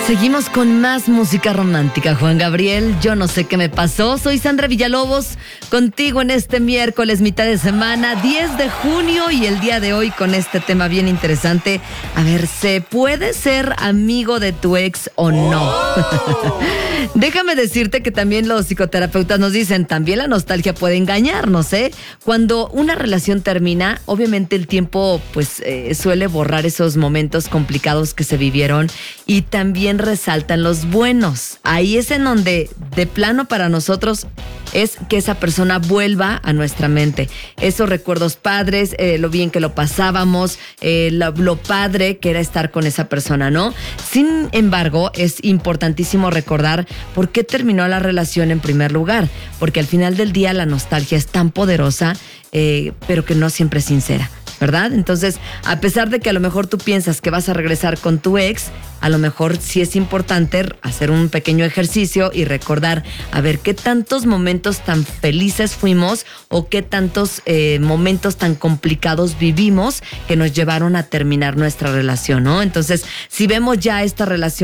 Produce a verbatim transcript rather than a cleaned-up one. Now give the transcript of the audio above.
Seguimos con más música romántica. Juan Gabriel, yo no sé qué me pasó. Soy Sandra Villalobos, contigo en este miércoles, mitad de semana, diez de junio, y el día de hoy con este tema bien interesante. A ver, ¿se puede ser amigo de tu ex o no? Oh. Déjame decirte que también los psicoterapeutas nos dicen, también la nostalgia puede engañarnos, ¿eh? Cuando una relación termina, obviamente el tiempo pues eh, suele borrar esos momentos complicados que se vivieron, y también resaltan los buenos. Ahí es en donde de plano para nosotros es que esa persona vuelva a nuestra mente. Esos recuerdos padres, eh, lo bien que lo pasábamos, eh, lo, lo padre que era estar con esa persona, ¿no? Sin embargo, es importantísimo recordar por qué terminó la relación en primer lugar. Porque al final del día la nostalgia es tan poderosa, eh, pero que no siempre es sincera, ¿verdad? Entonces, a pesar de que a lo mejor tú piensas que vas a regresar con tu ex, a lo mejor sí es importante hacer un pequeño ejercicio y recordar, a ver, qué tantos momentos tan felices fuimos o qué tantos eh, momentos tan complicados vivimos que nos llevaron a terminar nuestra relación, ¿no? Entonces, si vemos ya esta relación